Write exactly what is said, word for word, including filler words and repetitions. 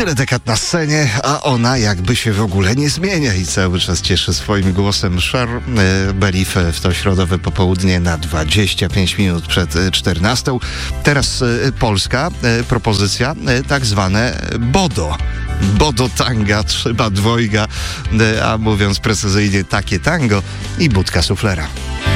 Tyle dekad na scenie, a ona jakby się w ogóle nie zmienia i cały czas cieszy swoim głosem. Cher Belief w to środowe popołudnie na dwadzieścia pięć minut przed czternastą. Teraz polska propozycja, tak zwane bodo. Bodo tanga, trzyma dwojga, a mówiąc precyzyjnie takie tango i budka suflera.